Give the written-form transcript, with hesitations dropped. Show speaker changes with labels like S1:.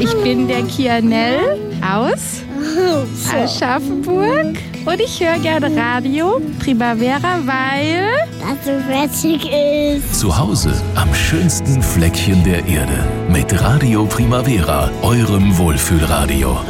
S1: Ich bin der Kianel aus Aschaffenburg und ich höre gerne Radio Primavera, weil
S2: das so witzig ist.
S3: Zu Hause am schönsten Fleckchen der Erde mit Radio Primavera, eurem Wohlfühlradio.